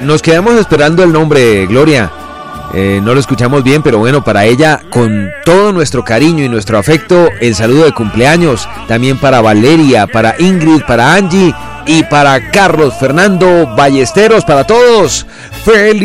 nos quedamos esperando el nombre, Gloria. No lo escuchamos bien, pero bueno, para ella, con todo nuestro cariño y nuestro afecto, el saludo de cumpleaños. También para Valeria, para Ingrid, para Angie y para Carlos Fernando Ballesteros, para todos. ¡Feliz!